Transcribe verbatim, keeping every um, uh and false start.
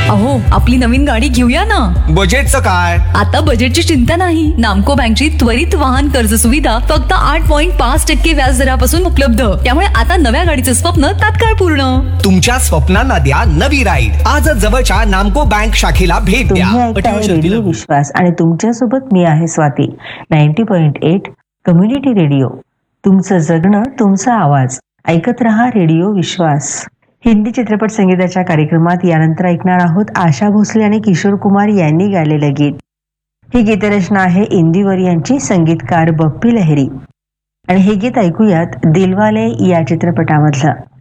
अहो, आपली नवीन गाडी घेऊया ना. बजेटचं काय? आता बजेटची चिंता नाही. नामको बँकची त्वरित वाहन कर्ज सुविधा फक्त आठ पॉईंट पाच टक्के व्याज दरापासून उपलब्ध. त्यामुळे आता नव्या गाडीचे स्वप्न तात्काळ पूर्ण. तुमच्या स्वप्नांना द्या नवी राईड. आजच जवळच्या नामको बँक शाखेला भेट द्या. तुम्ही ऐकताय रेडिओ विश्वास आणि तुमच्या सोबत मी आहे Swati. Ninety point eight community radio, तुमचं जगणं तुमचा आवाज. ऐकत रहा रेडिओ विश्वास. हिंदी चित्रपट संगीताच्या कार्यक्रमात यानंतर ऐकणार आहोत आशा भोसले आणि किशोर कुमार यांनी गायलेलं गीत. ही गीतरचना आहे इंदिवर यांची, संगीतकार बप्पी लहिरी. आणि हे गीत ऐकूयात दिलवाले या चित्रपटामधलं.